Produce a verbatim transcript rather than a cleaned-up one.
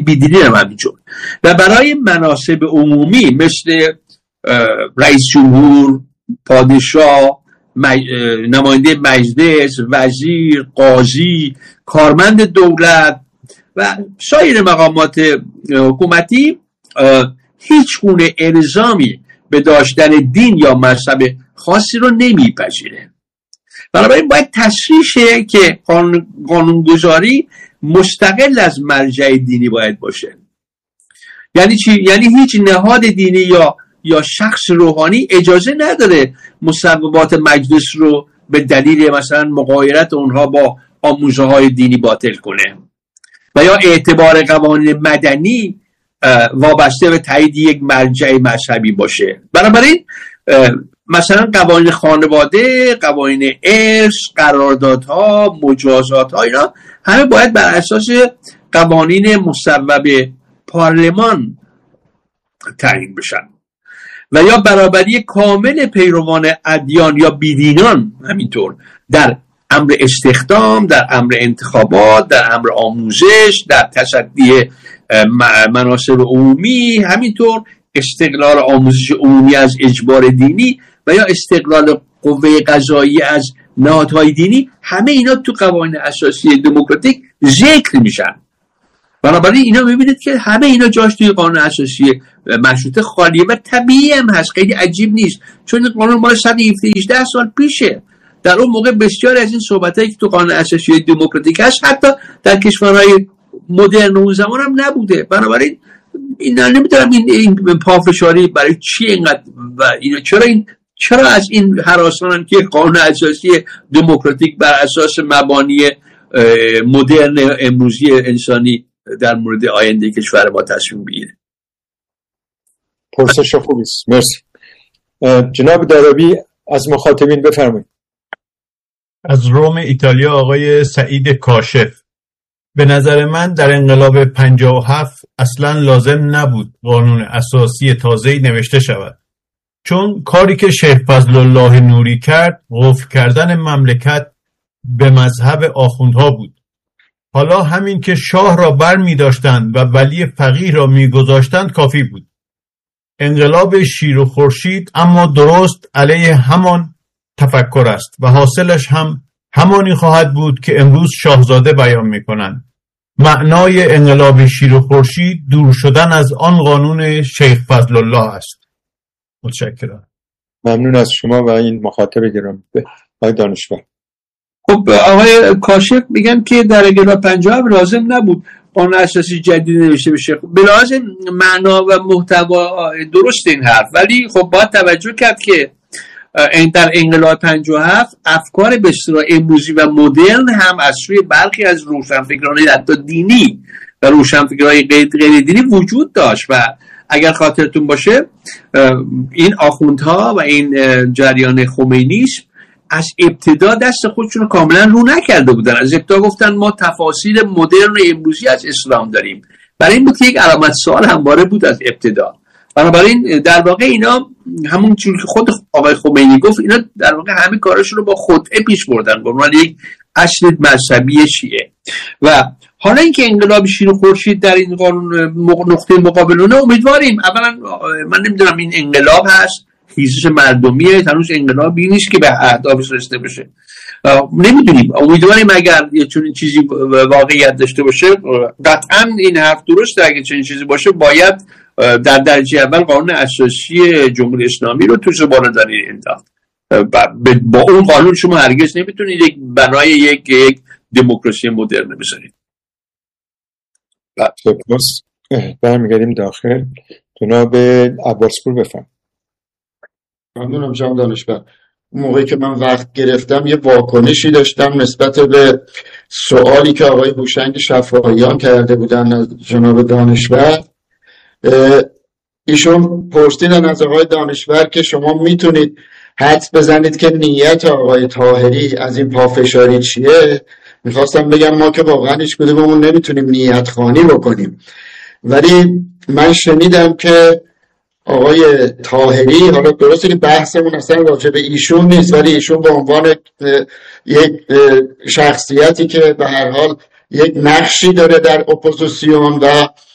بیدینی هم همینجور. و برای مناصب عمومی مثل رئیس جمهور، پادشاه، مج... نماینده مجلس، وزیر، قاضی، کارمند دولت و سایر مقامات حکومتی هیچ گونه الزامی به داشتن دین یا مذهب خاصی رو نمیپذیره. بنابراین باید تصریح شه که قانون قانونگذاری مستقل از مرجع دینی باید باشه. یعنی چی؟ یعنی هیچ نهاد دینی یا یا شخص روحانی اجازه نداره مصوبات مجلس رو به دلیل مثلا مغایرت اونها با آموزه های دینی باطل کنه و یا اعتبار قوانین مدنی وابسته به تایید یک مرجع مذهبی باشه. بنابراین مثلا قوانین خانواده، قوانین ارث، قراردادها، مجازاتها، اینا همه باید بر اساس قوانین مصوب پارلمان تعیین بشن و یا برابری کامل پیروان ادیان یا بیدینان همینطور در امر استخدام، در امر انتخابات، در امر آموزش، در تصدی مناصب عمومی، همینطور استقلال آموزش عمومی از اجبار دینی و یا استقلال قوه قضایی از نهادهای دینی، همه اینا تو قوانین اساسی دموکراتیک ذکر میشن. بنابراین اینا میبینید که همه اینا جاش توی قانون اساسی مشروطه خالیه و طبیعی هم هست، خیلی عجیب نیست، چون این قانون مال صد و هجده سال پیشه. در اون موقع بسیار از این صحبتایی که تو قانون اساسی دموکراتیک هست حتی در کشورهای مدرن اون زمان هم نبوده. بنابراین اینا نمیدونم این, این پافشاری برای چی اینقدر و اینا چرا این چرا از این هراسانن که قانون اساسی دموکراتیک بر اساس مبانی مدرن امروزی انسانی در مورد آینده کشور ما تصمیم بگیره. پرسش خوبی است، مرسی. جناب دارابی از مخاطبین بفرمایید. از روم ایتالیا آقای سعید کاشف: به نظر من در انقلاب پنجاه و هفت اصلا لازم نبود قانون اساسی تازه‌ای نوشته شود، چون کاری که شیخ فضل الله نوری کرد قفل کردن مملکت به مذهب آخوندها بود. حالا همین که شاه را بر می داشتند و ولی فقیه را می گذاشتند کافی بود. انقلاب شیر و خورشید اما درست علیه همان تفکر است و حاصلش هم همانی خواهد بود که امروز شاهزاده بیان می کنند. معنای انقلاب شیر و خورشید دور شدن از آن قانون شیخ فضل الله است. متشکرم. ممنون از شما و این مخاطب گرامی. آقای دانشور. خب آقای کاشف میگن که در انقلاب پنجاه و هفت لازم نبود قانون اساسی جدید نوشته بشه. به لحاظ معنا و محتوا درست این حرف، ولی خب باید توجه کرد که در انقلاب پنجاه و هفت افکار به اصطلاح امروزی و مدرن هم از سوی برخی از روشنفکران حتی دینی و روشنفکرای غیر دینی وجود داشت و اگر خاطرتون باشه این آخوندها و این جریان خمینیسم از ابتدا دست خودشون رو کاملا رو نکرده بودن. از ابتدا گفتن ما تفاسیر مدرن امروزی از اسلام داریم. برای این بود که یک علامت سوال همواره بود از ابتدا. بنابراین در واقع اینا همون چیزی که خود آقای خمینی گفت، اینا در واقع همه کارشون رو با خودعه پیش بردن به عنوان یک اصل مذهبی شیعه. و حالا اینکه انقلاب شیر و خورشید در این قانون نقطه مقابلونه، امیدواریم. اولا من نمیدونم این انقلاب هست، خیزش مردمیه، هنوز انقلابی نیست که به اهدافش رسیده بشه، نمیدونیم. امیدواریم اگر یه چنین چیزی واقعیت داشته باشه. قطعا این حرف درسته، اگه چنین چیزی باشه باید در درجه اول قانون اساسی جمهوری اسلامی رو توش بالاداری انداخت. با اون قانون شما هرگز نمیتونید یک بنای یک یک دموکراسی مدرن بزنید. سپاس. برمیگردیم داخل. جناب عباسپور بفرمایید. ممنونم جناب دانشور. موقعی که من وقت گرفتم یه واکنشی داشتم نسبت به سوالی که آقای هوشنگ شفاهیان کرده بودن از جناب دانشور. ایشون پرسیدن از آقای دانشور که شما میتونید حدس بزنید که نیت آقای طاهری از این پافشاری چیه. میخواستم بگم ما که واقعا هیچ کدوممون نمیتونیم نیت خوانی بکنیم، ولی من شنیدم که آقای طاهری، حالا درسته که بحثمون اصلا راجع به ایشون نیست، ولی ایشون به عنوان یک شخصیتی که به هر حال یک نقشی داره در اپوزیسیون و